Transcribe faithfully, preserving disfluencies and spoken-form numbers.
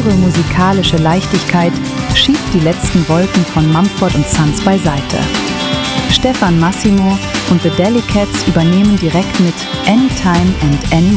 pure musikalische Leichtigkeit schiebt die letzten Wolken von Mumford und Sons beiseite. Stefan Massimo und The Delicates übernehmen direkt mit Anytime and Anywhere.